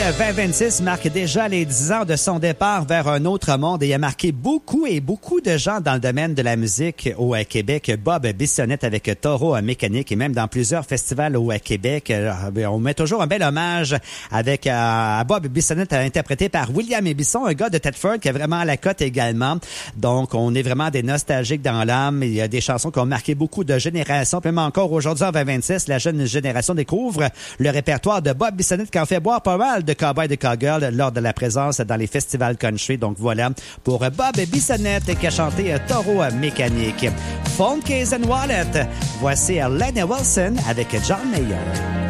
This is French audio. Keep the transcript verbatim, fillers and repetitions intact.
vingt vingt-six marque déjà les dix ans de son départ vers un autre monde et a marqué beaucoup et beaucoup de gens dans le domaine de la musique au Québec. Bob Bissonnette avec Taureau Mécanique et même dans plusieurs festivals au Québec. On met toujours un bel hommage avec euh, Bob Bissonnette interprété par William Ébisson, un gars de Thetford qui a vraiment la cote également. Donc, on est vraiment des nostalgiques dans l'âme. Il y a des chansons qui ont marqué beaucoup de générations. Puis même encore aujourd'hui en vingt vingt-six, la jeune génération découvre le répertoire de Bob Bissonnette qui en fait boire pas mal de cowboys et de cowgirls lors de la présence dans les festivals country. Donc voilà pour Bob Bissonnette qui a chanté Taureau Mécanique. Phone Case and Wallet. Voici Lenny Wilson avec John Mayer.